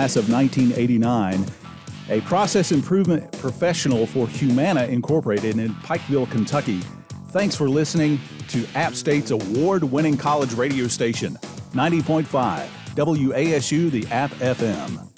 class of 1989, a process improvement professional for Humana Incorporated in Pikeville, Kentucky. Thanks for listening to App State's award-winning college radio station, 90.5 WASU, the App FM.